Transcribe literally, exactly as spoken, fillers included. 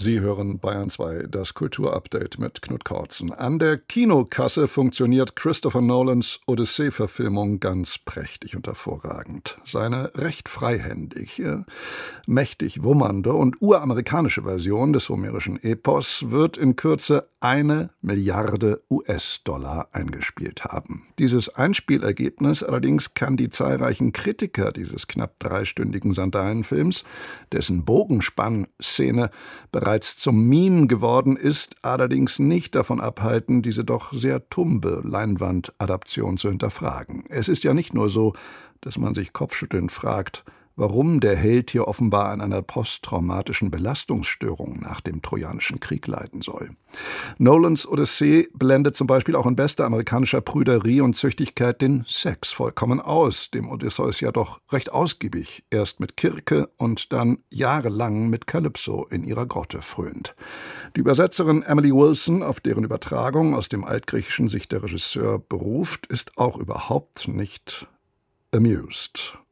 Sie hören Bayern zwei, das Kulturupdate mit Knut Kortzen. An der Kinokasse funktioniert Christopher Nolans Odyssee-Verfilmung ganz prächtig und hervorragend. Seine recht freihändige, mächtig wummernde und uramerikanische Version des homerischen Epos wird in Kürze eine Milliarde U S-Dollar eingespielt haben. Dieses Einspielergebnis allerdings kann die zahlreichen Kritiker dieses knapp dreistündigen Sandalenfilms, dessen Bogenspann-Szene bereits zum Meme geworden ist, allerdings nicht davon abhalten, diese doch sehr tumbe Leinwandadaption zu hinterfragen. Es ist ja nicht nur so, dass man sich kopfschüttelnd fragt, warum der Held hier offenbar an einer posttraumatischen Belastungsstörung nach dem Trojanischen Krieg leiden soll. Nolans Odyssee blendet zum Beispiel auch in bester amerikanischer Prüderie und Züchtigkeit den Sex vollkommen aus, dem Odysseus ja doch recht ausgiebig erst mit Kirke und dann jahrelang mit Kalypso in ihrer Grotte frönt. Die Übersetzerin Emily Wilson, auf deren Übertragung aus dem Altgriechischen sich der Regisseur beruft, ist auch überhaupt nicht amused.